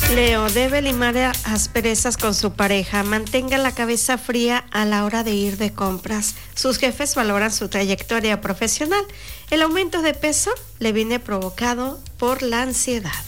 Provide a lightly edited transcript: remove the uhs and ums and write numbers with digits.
Leo, debe limar asperezas con su pareja. Mantenga la cabeza fría a la hora de ir de compras. Sus jefes valoran su trayectoria profesional. El aumento de peso le viene provocado por la ansiedad.